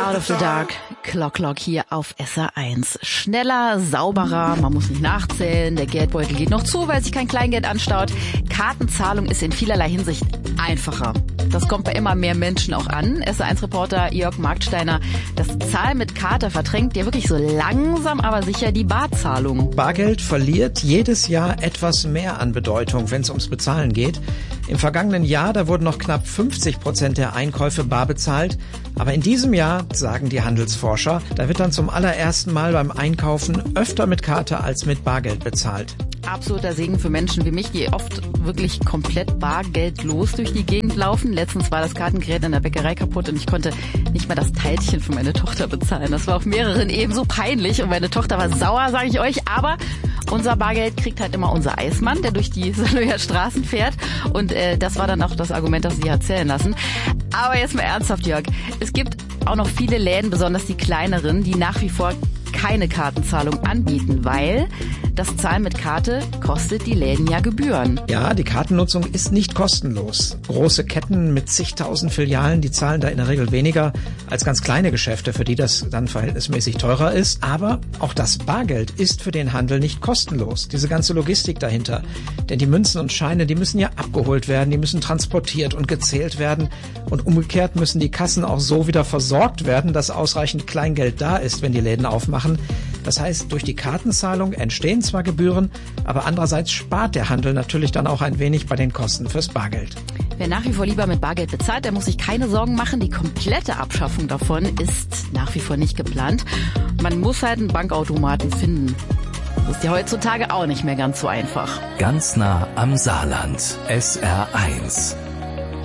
Out of the Dark, Clock hier auf SR1. Schneller, sauberer, man muss nicht nachzählen, der Geldbeutel geht noch zu, weil sich kein Kleingeld anstaut. Kartenzahlung ist in vielerlei Hinsicht einfacher. Das kommt bei immer mehr Menschen auch an. SR1-Reporter Jörg Marksteiner, das Zahlen mit Karte verdrängt ja wirklich so langsam, aber sicher die Barzahlung. Bargeld verliert jedes Jahr etwas mehr an Bedeutung, wenn es ums Bezahlen geht. Im vergangenen Jahr, da wurden noch knapp 50% der Einkäufe bar bezahlt. Aber in diesem Jahr, sagen die Handelsforscher, da wird dann zum allerersten Mal beim Einkaufen öfter mit Karte als mit Bargeld bezahlt. Absoluter Segen für Menschen wie mich, die oft wirklich komplett bargeldlos durch die Gegend laufen. Letztens war das Kartengerät in der Bäckerei kaputt und ich konnte nicht mal das Teilchen für meine Tochter bezahlen. Das war auf mehreren Ebenen so peinlich und meine Tochter war sauer, sage ich euch. Aber unser Bargeld kriegt halt immer unser Eismann, der durch die Saloyer Straßen fährt. Und das war dann auch das Argument, das sie hat zählen lassen. Aber jetzt mal ernsthaft, Jörg. Es gibt auch noch viele Läden, besonders die kleineren, die nach wie vor keine Kartenzahlung anbieten, weil das Zahlen mit Karte kostet die Läden ja Gebühren. Ja, die Kartennutzung ist nicht kostenlos. Große Ketten mit zigtausend Filialen, die zahlen da in der Regel weniger als ganz kleine Geschäfte, für die das dann verhältnismäßig teurer ist. Aber auch das Bargeld ist für den Handel nicht kostenlos. Diese ganze Logistik dahinter. Denn die Münzen und Scheine, die müssen ja abgeholt werden, die müssen transportiert und gezählt werden. Und umgekehrt müssen die Kassen auch so wieder versorgt werden, dass ausreichend Kleingeld da ist, wenn die Läden aufmachen. Das heißt, durch die Kartenzahlung entstehen zwar Gebühren, aber andererseits spart der Handel natürlich dann auch ein wenig bei den Kosten fürs Bargeld. Wer nach wie vor lieber mit Bargeld bezahlt, der muss sich keine Sorgen machen. Die komplette Abschaffung davon ist nach wie vor nicht geplant. Man muss halt einen Bankautomaten finden. Das ist ja heutzutage auch nicht mehr ganz so einfach. Ganz nah am Saarland. SR1.